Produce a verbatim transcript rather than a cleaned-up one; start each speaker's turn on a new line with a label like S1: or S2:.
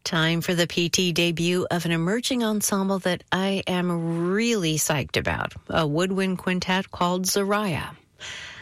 S1: Time for the P T debut of an emerging ensemble that I am really psyched about, a woodwind quintet called Zariah.